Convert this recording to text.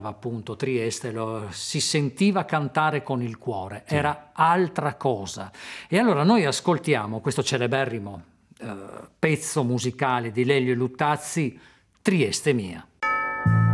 appunto Trieste, si sentiva cantare con il cuore, era altra cosa. E allora noi ascoltiamo questo celeberrimo pezzo musicale di Lelio Luttazzi, Trieste mia.